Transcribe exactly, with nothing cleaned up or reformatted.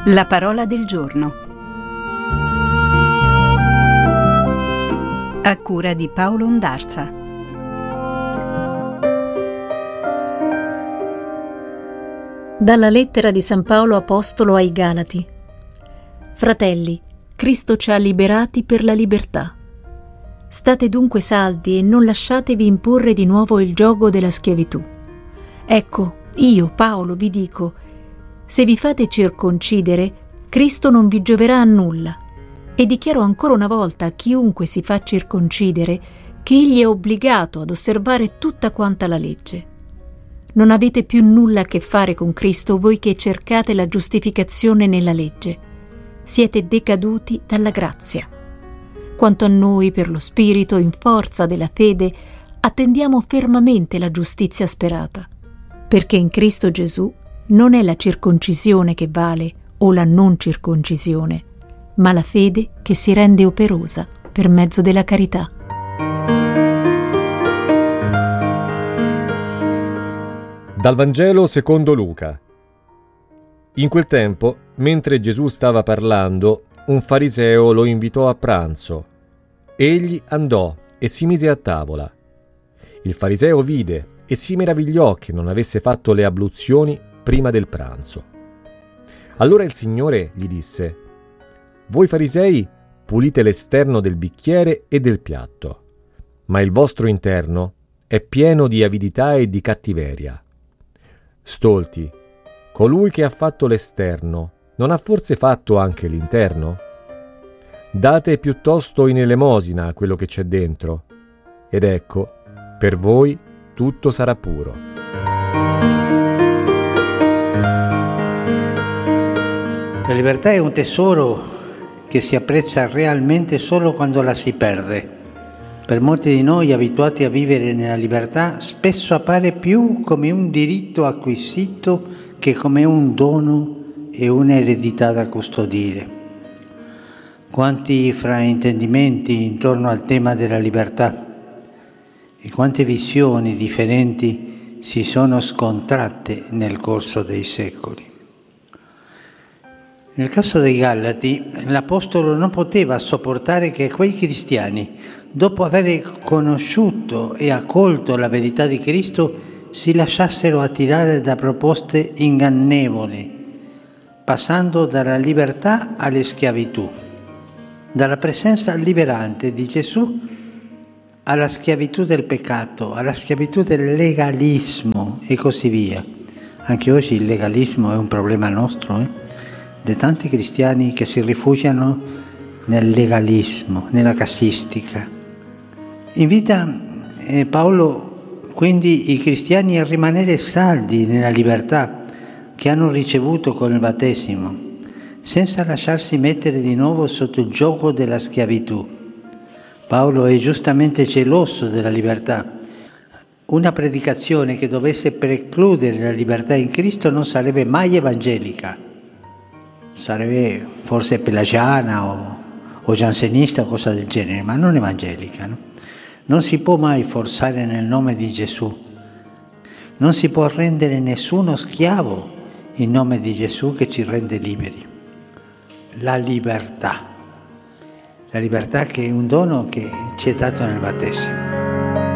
La parola del giorno. A cura di Paolo Ondarza. Dalla lettera di San Paolo Apostolo ai Galati. Fratelli, Cristo ci ha liberati per la libertà. State dunque saldi e non lasciatevi imporre di nuovo il giogo della schiavitù. Ecco, io, Paolo, vi dico, se vi fate circoncidere, Cristo non vi gioverà a nulla. E dichiaro ancora una volta a chiunque si fa circoncidere che egli è obbligato ad osservare tutta quanta la legge. Non avete più nulla a che fare con Cristo voi che cercate la giustificazione nella legge. Siete decaduti dalla grazia. Quanto a noi, per lo Spirito, in forza della fede, attendiamo fermamente la giustizia sperata. Perché in Cristo Gesù non è la circoncisione che vale o la non circoncisione, ma la fede che si rende operosa per mezzo della carità. Dal Vangelo secondo Luca. In quel tempo, mentre Gesù stava parlando, un fariseo lo invitò a pranzo. Egli andò e si mise a tavola. Il fariseo vide e si meravigliò che non avesse fatto le abluzioni prima del pranzo. Allora il Signore gli disse: «Voi farisei pulite l'esterno del bicchiere e del piatto, ma il vostro interno è pieno di avidità e di cattiveria. Stolti, colui che ha fatto l'esterno non ha forse fatto anche l'interno? Date piuttosto in elemosina quello che c'è dentro, ed ecco, per voi tutto sarà puro». La libertà è un tesoro che si apprezza realmente solo quando la si perde. Per molti di noi abituati a vivere nella libertà, spesso appare più come un diritto acquisito che come un dono e un'eredità da custodire. Quanti fraintendimenti intorno al tema della libertà e quante visioni differenti si sono scontrate nel corso dei secoli. Nel caso dei Galati, l'Apostolo non poteva sopportare che quei cristiani, dopo aver conosciuto e accolto la verità di Cristo, si lasciassero attirare da proposte ingannevoli, passando dalla libertà alle schiavitù, dalla presenza liberante di Gesù alla schiavitù del peccato, alla schiavitù del legalismo e così via. Anche oggi il legalismo è un problema nostro, eh? Di tanti cristiani che si rifugiano nel legalismo, nella casistica. Invita eh, Paolo quindi i cristiani a rimanere saldi nella libertà che hanno ricevuto con il battesimo, senza lasciarsi mettere di nuovo sotto il giogo della schiavitù. Paolo è giustamente geloso della libertà. Una predicazione che dovesse precludere la libertà in Cristo non sarebbe mai evangelica. Sarebbe forse pelagiana o, o giansenista o cosa del genere, ma non evangelica. No? Non si può mai forzare nel nome di Gesù. Non si può rendere nessuno schiavo in nome di Gesù che ci rende liberi. La libertà. La libertà che è un dono che ci è dato nel battesimo.